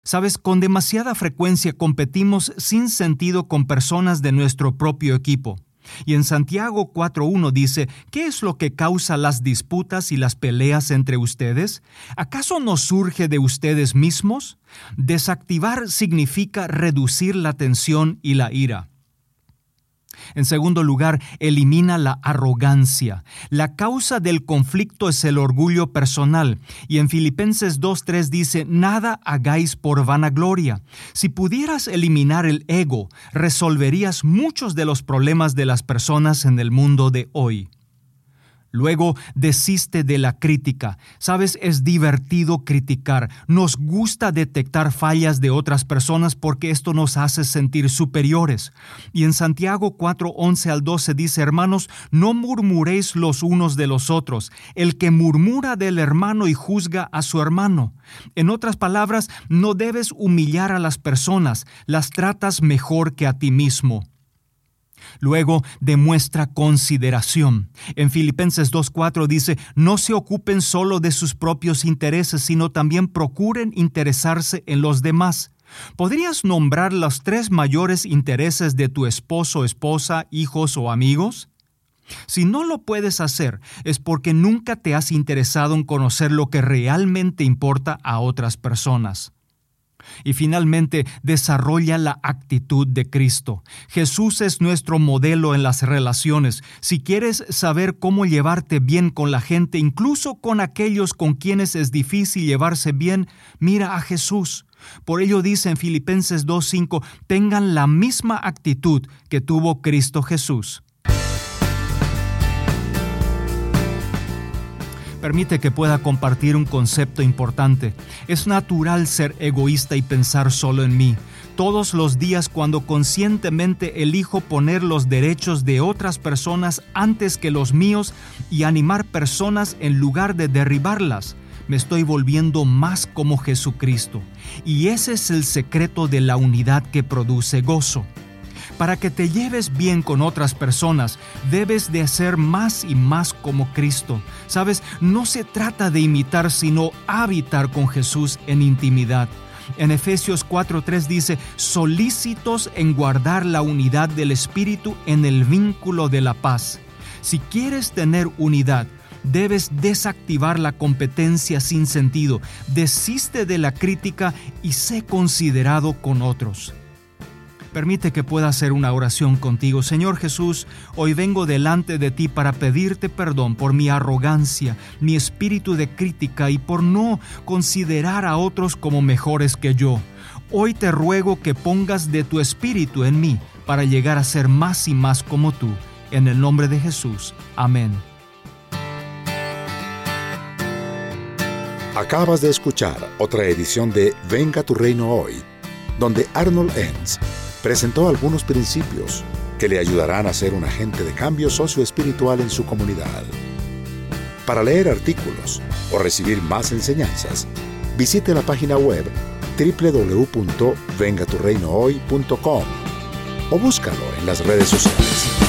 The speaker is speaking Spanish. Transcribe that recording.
Sabes, con demasiada frecuencia competimos sin sentido con personas de nuestro propio equipo. Y en Santiago 4:1 dice, ¿qué es lo que causa las disputas y las peleas entre ustedes? ¿Acaso no surge de ustedes mismos? Desactivar significa reducir la tensión y la ira. En segundo lugar, elimina la arrogancia. La causa del conflicto es el orgullo personal. Y en Filipenses 2:3 dice, nada hagáis por vanagloria. Si pudieras eliminar el ego, resolverías muchos de los problemas de las personas en el mundo de hoy. Luego, desiste de la crítica. Sabes, es divertido criticar. Nos gusta detectar fallas de otras personas porque esto nos hace sentir superiores. Y en Santiago 4:11-12 dice, hermanos, no murmuréis los unos de los otros. El que murmura del hermano y juzga a su hermano. En otras palabras, no debes humillar a las personas. Las tratas mejor que a ti mismo. Luego, demuestra consideración. En Filipenses 2:4 dice, no se ocupen solo de sus propios intereses, sino también procuren interesarse en los demás. ¿Podrías nombrar los 3 mayores intereses de tu esposo, esposa, hijos o amigos? Si no lo puedes hacer, es porque nunca te has interesado en conocer lo que realmente importa a otras personas. Y finalmente, desarrolla la actitud de Cristo. Jesús es nuestro modelo en las relaciones. Si quieres saber cómo llevarte bien con la gente, incluso con aquellos con quienes es difícil llevarse bien, mira a Jesús. Por ello dice en Filipenses 2:5, tengan la misma actitud que tuvo Cristo Jesús. Permite que pueda compartir un concepto importante. Es natural ser egoísta y pensar solo en mí. Todos los días cuando conscientemente elijo poner los derechos de otras personas antes que los míos y animar personas en lugar de derribarlas, me estoy volviendo más como Jesucristo. Y ese es el secreto de la unidad que produce gozo. Para que te lleves bien con otras personas, debes de ser más y más como Cristo. ¿Sabes? No se trata de imitar, sino habitar con Jesús en intimidad. En Efesios 4:3 dice, solícitos en guardar la unidad del Espíritu en el vínculo de la paz. Si quieres tener unidad, debes desactivar la competencia sin sentido, desiste de la crítica y sé considerado con otros. Permite que pueda hacer una oración contigo. Señor Jesús, hoy vengo delante de ti para pedirte perdón por mi arrogancia, mi espíritu de crítica y por no considerar a otros como mejores que yo. Hoy te ruego que pongas de tu espíritu en mí para llegar a ser más y más como tú. En el nombre de Jesús. Amén. Acabas de escuchar otra edición de Venga tu Reino Hoy, donde Arnold Enns presentó algunos principios que le ayudarán a ser un agente de cambio socioespiritual en su comunidad. Para leer artículos o recibir más enseñanzas, visite la página web www.vengaturreinohoy.com o búscalo en las redes sociales.